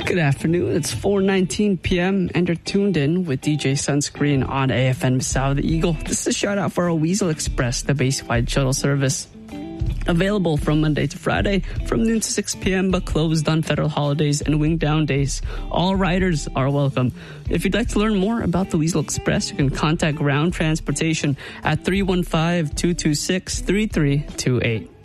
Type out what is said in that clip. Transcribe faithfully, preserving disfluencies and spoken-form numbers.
Good afternoon. It's four nineteen p.m. and you're tuned in with D J Sunscreen on A F N Misawa the Eagle. This is a shout out for our Weasel Express, the base-wide shuttle service. Available from Monday to Friday from noon to six p.m. but closed on federal holidays and wing down days. All riders are welcome. If you'd like to learn more about the Weasel Express, you can contact Ground Transportation at three one five, two two six, three three two eight.